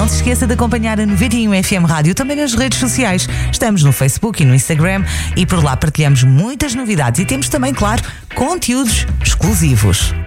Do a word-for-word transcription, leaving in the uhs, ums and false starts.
não se esqueça de acompanhar a noventa e um F M Rádio também nas redes sociais. Estamos no Facebook e no Instagram e por lá partilhamos muitas novidades e temos também, claro, conteúdos exclusivos.